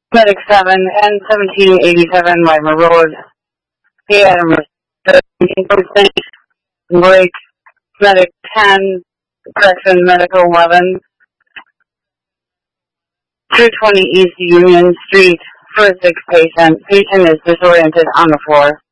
Medic 7 and 1787 Weimar Road. The item is 13%. Break. Medic 10. Correction, Medical 11. 220 East Union Street. For a sick patient. Patient is disoriented on the floor.